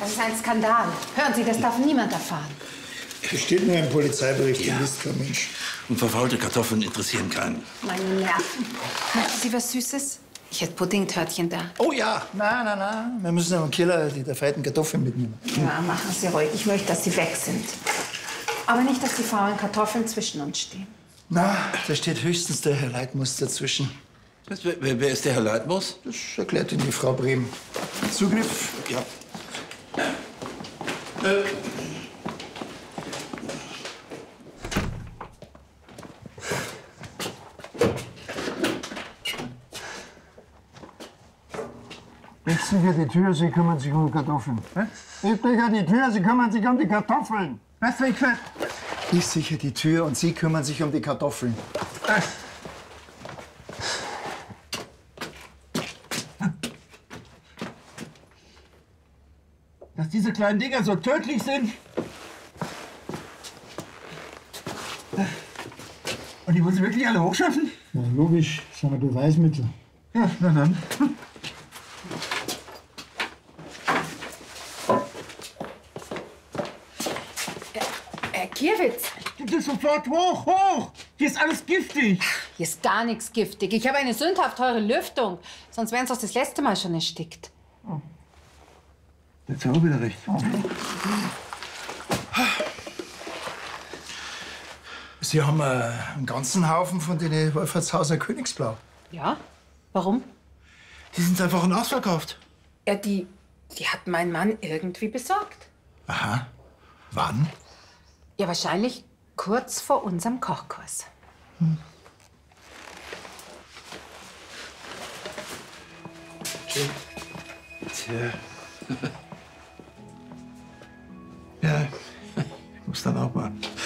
Das ist ein Skandal. Hören Sie, das darf niemand erfahren. Das steht nur im Polizeibericht, ja. Ihr wisst kein Mensch. Und verfaulte Kartoffeln interessieren keinen. Meine Nerven. Möchten Sie was Süßes? Ich hätte Puddingtörtchen da. Oh ja. Nein. Wir müssen am Keller die feiten Kartoffeln mitnehmen. Ja, machen Sie ruhig. Ich möchte, dass Sie weg sind. Aber nicht, dass die faulen Kartoffeln zwischen uns stehen. Na, da steht höchstens der Herr Leitmus dazwischen. Wer ist der Herr Leitmus? Das erklärt Ihnen die Frau Brehm. Zugriff? Ja. Ich sicher die Tür, Sie kümmern sich um die Kartoffeln. Ich sicher die Tür, Sie kümmern sich um die Kartoffeln. Was will ich für... Ich sichere die Tür und Sie kümmern sich um die Kartoffeln. Dass diese kleinen Dinger so tödlich sind. Und die muss ich wirklich alle hochschaffen? Ja, logisch, das sind Beweismittel. Ja, na dann. Herr Kierwitz. Bitte sofort hoch! Hier ist alles giftig. Hier ist gar nichts giftig. Ich habe eine sündhaft teure Lüftung. Sonst wären Sie doch das letzte Mal schon erstickt. Jetzt haben wir wieder recht. Sie haben einen ganzen Haufen von den Wolfertshauser Königsblau. Ja? Warum? Die sind einfach ausverkauft. Ja, die hat mein Mann irgendwie besorgt. Aha. Wann? Ja, wahrscheinlich kurz vor unserem Kochkurs. Tja. Ja, ich muss dann auch mal.